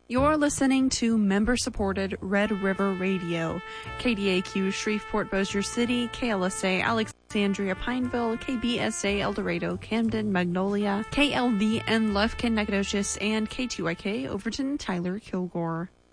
You're listening to member-supported Red River Radio, KDAQ Shreveport Bossier City, KLSA Alexandria Pineville, KBSA El Dorado Camden Magnolia, KLVN Lufkin Nacogdoches, and K2YK Overton Tyler Kilgore.